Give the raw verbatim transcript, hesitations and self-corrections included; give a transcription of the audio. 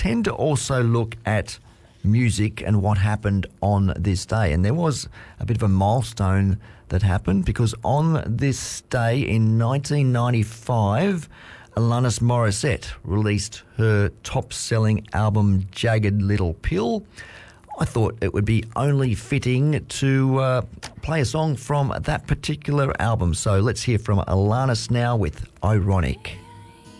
tend to also look at music and what happened on this day. And there was a bit of a milestone that happened because on this day in nineteen ninety-five, Alanis Morissette released her top-selling album, Jagged Little Pill. I thought it would be only fitting to uh, play a song from that particular album. So let's hear from Alanis now with Ironic.